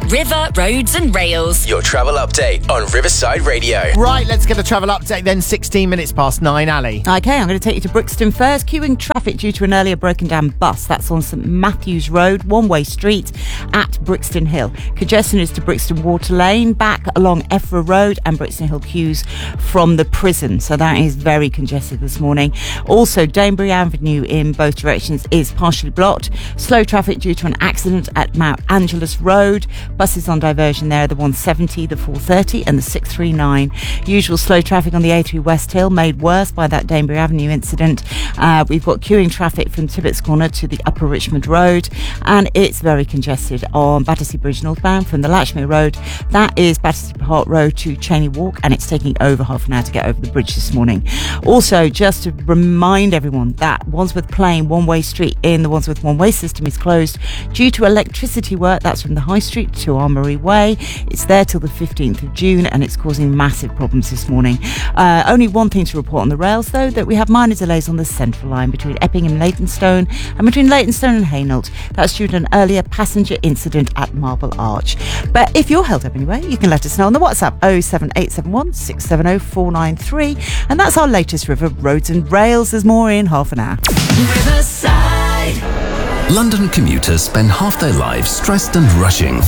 River, Roads and Rails. Your travel update on Riverside Radio. Right, let's get a travel update then. 16 minutes past 9, Ali. Okay, I'm going to take you to Brixton first. Queuing traffic due to an earlier broken down bus. That's on St Matthew's Road, one-way street at Brixton Hill. Congestion is to Brixton Water Lane, back along Effra Road and Brixton Hill queues from the prison. So that is very congested this morning. Also, Danebury Avenue in both directions is partially blocked. Slow traffic due to an accident at Mount Angelus Road. Buses on diversion there, the 170, the 430 and the 639. Usual slow traffic on the A3 West Hill, made worse by that Danebury Avenue incident. We've got queuing traffic from Tibbetts Corner to the Upper Richmond Road, and it's very congested on Battersea Bridge northbound from the Latchmere Road. That is Battersea Park Road to Cheney Walk, and it's taking over half an hour to get over the bridge this morning. Also, just to remind everyone that Wandsworth Plain one-way street in the Wandsworth one-way system is closed due to electricity work. That's from the High Street to Armoury Way. It's there till the 15th of June, and it's causing massive problems this morning. Only one thing to report on the rails, though, that we have minor delays on the Central Line between Epping and Leytonstone, and between Leytonstone and Hainault. That's due to an earlier passenger incident at Marble Arch. But if you're held up anyway, you can let us know on the WhatsApp 07871 670 493, and that's our latest River, Roads and Rails. There's more in half an hour. Riverside. London commuters spend half their lives stressed and rushing.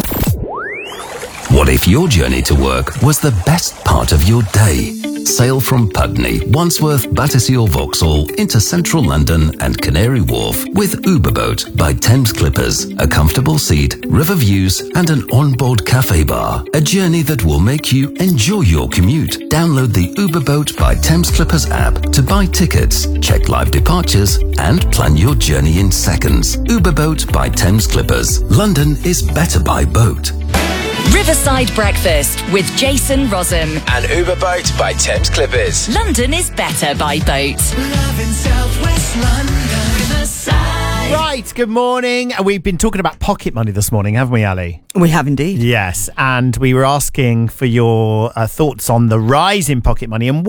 What if your journey to work was the best part of your day? Sail from Putney, Wandsworth, Battersea or Vauxhall into central London and Canary Wharf with Uberboat by Thames Clippers. A comfortable seat, river views and an onboard cafe bar. A journey that will make you enjoy your commute. Download the Uberboat by Thames Clippers app to buy tickets, check live departures and plan your journey in seconds. Uberboat by Thames Clippers. London is better by boat. Riverside Breakfast with Jason Rossum. And Uberboat by Thames Clippers. London is better by boat. Love in South West London. Riverside. Right, good morning. We've been talking about pocket money this morning, haven't we, Ali? We have indeed. Yes, and we were asking for your thoughts on the rise in pocket money and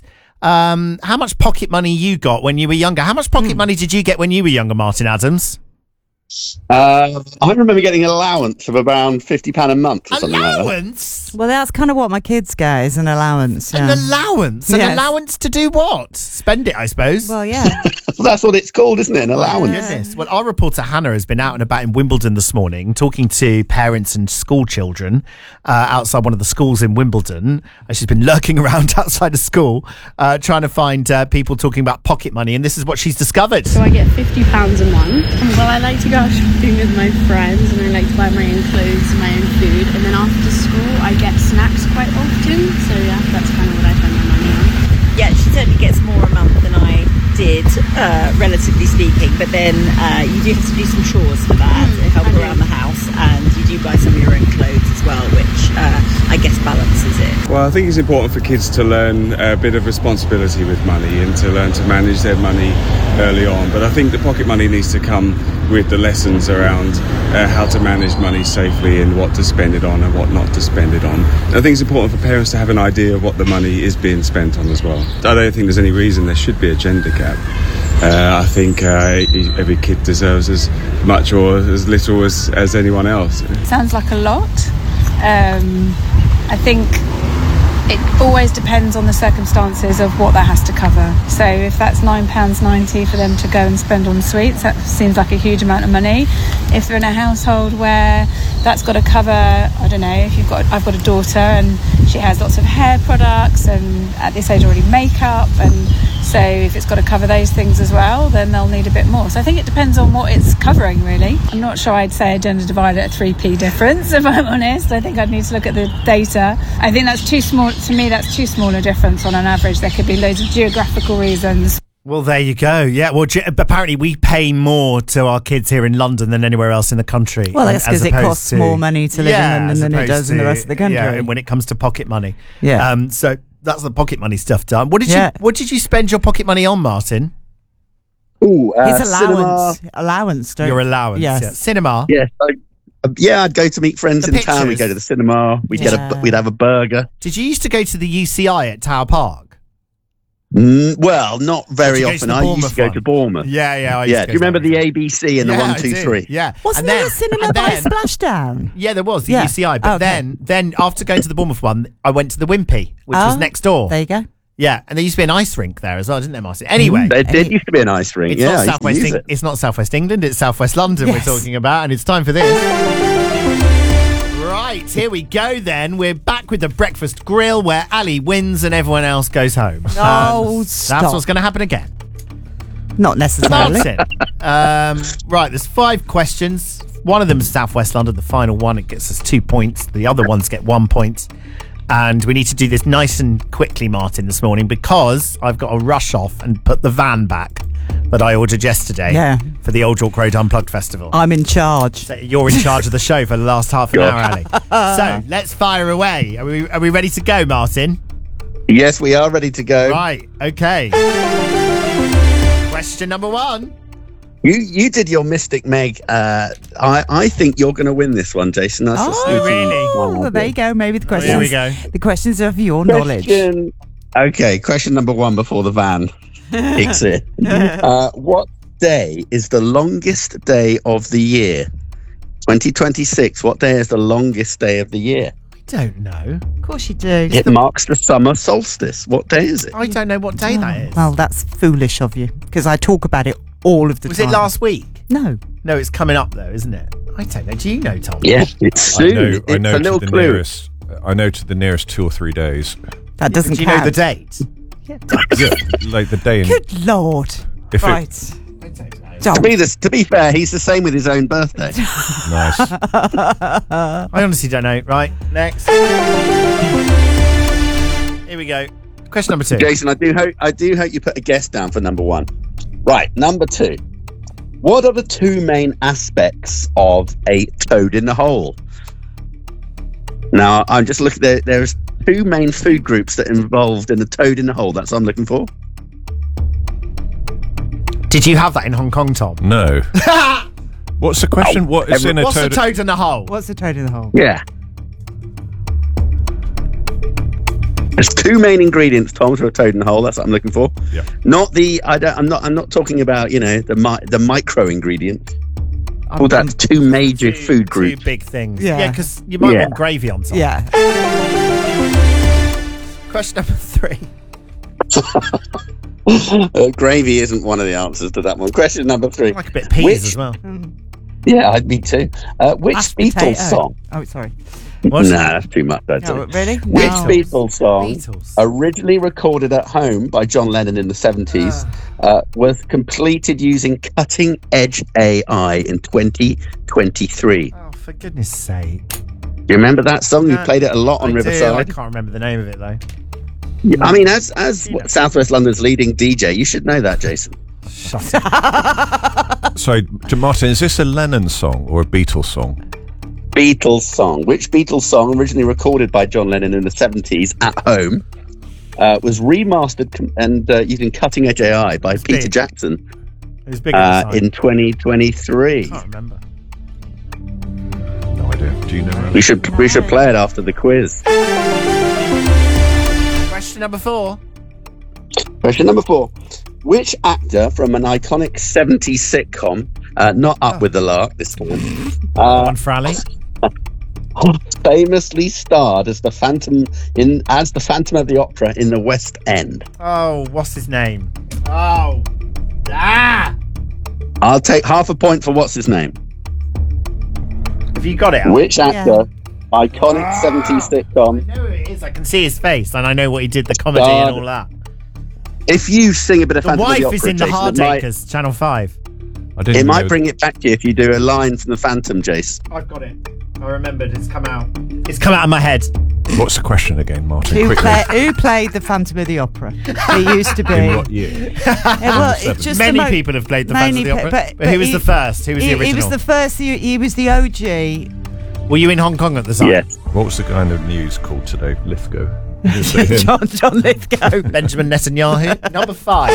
how much pocket money you got when you were younger. How much pocket money did you get when you were younger, Martin Adams? I remember getting an allowance of around £50 a month or something like that. Allowance? Well, that's kind of what my kids get, is an allowance. An Yeah. allowance? An Yes. allowance to do what? Spend it, I suppose. Well, yeah. That's what it's called, isn't it? An allowance. Goodness. Well, our reporter Hannah has been out and about in Wimbledon this morning talking to parents and school children outside one of the schools in Wimbledon. She's been lurking around outside a school trying to find people talking about pocket money, and this is what she's discovered. So I get £50 a month. Well, I like to go out shopping with my friends, and I like to buy my own clothes and my own food. And then after school, I get snacks quite often. So yeah, that's kind of what I spend my money on. Yeah, she certainly gets more a month than I did, relatively speaking. But then you do have to do some chores for that, help around the house, and you do buy some of your own clothes as well, which I guess balances it. Well, I think it's important for kids to learn a bit of responsibility with money and to learn to manage their money early on. But I think the pocket money needs to come with the lessons around how to manage money safely and what to spend it on and what not to spend it on. I think it's important for parents to have an idea of what the money is being spent on as well. I don't think there's any reason there should be a gender gap. I think every kid deserves as much or as little as anyone else. Sounds like a lot. I think it always depends on the circumstances of what that has to cover. So if that's £9.90 for them to go and spend on sweets, that seems like a huge amount of money. If they're in a household where that's got to cover, I don't know, I've got a daughter and she has lots of hair products and at this age already makeup, and so if it's got to cover those things as well, then they'll need a bit more. So I think it depends on what it's covering, really. I'm not sure I'd say a gender divide at a 3p difference, if I'm honest. I think I'd need to look at the data. I think that's too small. To me, that's too small a difference on an average. There could be loads of geographical reasons. Well, there you go. Yeah, well, apparently we pay more to our kids here in London than anywhere else in the country. Well, that's because it costs more money to live in London than it does in the rest of the country. Yeah, when it comes to pocket money. Yeah. So that's the pocket money stuff done. What did you spend your pocket money on, Martin? Ooh, his allowance. Cinema. Allowance. Your allowance. Yes. Yeah. Cinema. Yeah. I'd go to meet friends in town. We'd go to the cinema. We'd have a burger. Did you used to go to the UCI at Tower Park? Well, not very Did you go to often. the I used Bournemouth to go one? to Bournemouth. Yeah. I used Yeah. to Do go you to remember that the one. ABC and the Yeah, 1, I 2, do. 3? Yeah. Wasn't there a cinema by Splashdown? Yeah, there was the Yeah. UCI. But Okay. then after going to the Bournemouth one, I went to the Wimpy, which was next door. There you go. Yeah, and there used to be an ice rink there as well, didn't there, Martin? Anyway, There did used to be an ice rink. it's Yeah, not I used to Southwest. use it. It's not Southwest England. It's Southwest London Yes. we're talking about, and it's time for this. Right, here we go. Then we're back with the breakfast grill, where Ali wins and everyone else goes home. Oh, That's stop. what's going to happen again. Not necessarily. Martin, right, there's 5 questions. One of them is Southwest London. The final one, it gets us 2 points. The other ones get 1 point. And we need to do this nice and quickly, Martin, this morning, because I've got to rush off and put the van back that I ordered yesterday for the Old York Road Unplugged Festival. I'm in charge. So you're in charge of the show for the last half an hour, Ali. So let's fire away. Are we ready to go, Martin? Yes, we are ready to go. Right, okay. Question number 1. You did your Mystic Meg. I think you're going to win this one, Jason. That's just really? Well, there you go. Maybe the questions. Here we go. The questions are of your knowledge. Okay, question number 1 before the van kicks in. What day is the longest day of the year? 2026. What day is the longest day of the year? I don't know. Of course you do. It marks the summer solstice. What day is it? I don't know what day that is. Well, that's foolish of you because I talk about it all of the Was time. it last week? No. No, it's coming up though, isn't it? I don't know. Do you know, Tom? Yeah, it's soon. I know It's a little to the clue. nearest. I know to the nearest 2 or 3 days. That doesn't Do you count. know the date? Yeah, like the day. Good Lord. If it- Right. To be fair, he's the same with his own birthday. Nice. I honestly don't know. Right, next. Here we go. Question number 2. Jason, I do hope you put a guess down for number 1. Right, number 2. What are the 2 main aspects of a toad in the hole? Now, I'm just looking. There's 2 main food groups that are involved in the toad in the hole. That's what I'm looking for. Did you have that in Hong Kong, Tom? No. What's the question? What is in a What's toad? a toad in the hole? What's the toad in the hole? Yeah. There's 2 main ingredients, Tom, to a toad in the hole. That's what I'm looking for. Yeah. Not the. I'm not talking about the micro ingredients. Well, that's 2 major food 2 groups. big things. Yeah. Yeah, because you might Yeah. want gravy on top. Yeah. Question number 3. Gravy isn't one of the answers to that one. Question number 3. I like a bit of peas Which- as well. Yeah, me too. Which Mashed Beatles potato. song? Oh, sorry. What's Nah, that's too much. I'd No, say. really? Which No. Beatles song, Beatles. originally recorded at home by John Lennon in the 70s, was completed using cutting edge AI in 2023? Oh, for goodness sake. Do you remember that song? You played it a lot on I do. I Riverside. can't remember the name of it though. I mean, as Southwest London's leading DJ, you should know that, Jason. Shut up. So, Martin, is this a Lennon song or a Beatles song? Beatles song. Which Beatles song, originally recorded by John Lennon in the 70s at home, was remastered and using cutting edge AI by Peter big. Jackson It was big at the time. in 2023? I can't remember. No idea. Do you know? We should play it after the quiz. Question number 4. Question number 4. Which actor from an iconic 70s sitcom, not Up With the Lark this time, One for Ali. famously starred as the Phantom of the Opera in the West End? Oh, what's his name? Oh. Ah! I'll take half a point for what's his name. Have you got it? Ali? Which actor, iconic 70s I sitcom? know who it is. I can see his face and I know what he did, the comedy and all that. If you sing a bit of The Phantom of the wife Opera, is in The Jason, Hardacres, Channel 5. I didn't it know might bring it back to you if you do a line from the Phantom, Jace. I've got it. I remembered. It's come out. It's come out of my head. What's the question again, Martin? Who, Quickly. who played the Phantom of the Opera? It used to be. In what year? Well, it's just Many the people have played the Phantom of the many Opera. pe- But who was the first? Who was the original? He was the first. He was the OG. Were you in Hong Kong at the time? Yes. What was the guy in the news called today? Lithgow. John Lithgow. Benjamin Netanyahu. Number 5.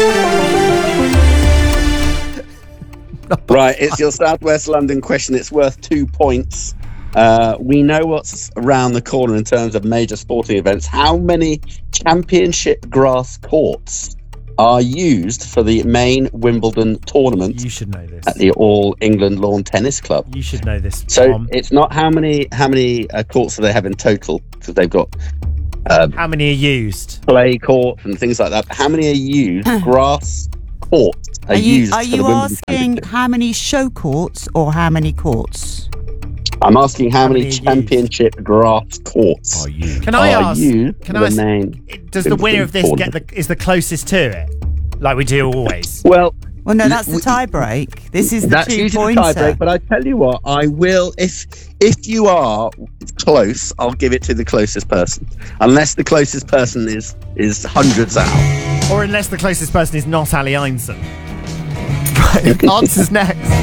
Right, it's your Southwest London question. It's worth 2 points. We know what's around the corner in terms of major sporting events. How many championship grass courts are used for the main Wimbledon tournament? You should know this. At the All England Lawn Tennis Club. You should know this. So Tom. it's not how many courts do they have in total, because they've got how many are used? Clay courts and things like that. How many are used? Grass courts are used. Are for the you Wimbledon asking Championship. how many show courts or how many courts? I'm asking how many many are championship grass courts Can I are ask? used Can for I the ask? main Does the winner of this tournament? is the closest to it, like we do always? Well, no, that's the tie break. This is the that's usually the tie break. But I tell you what, I will if you are close, I'll give it to the closest person, unless the closest person is hundreds out. Or unless the closest person is not Ali Einson. Right, answers next.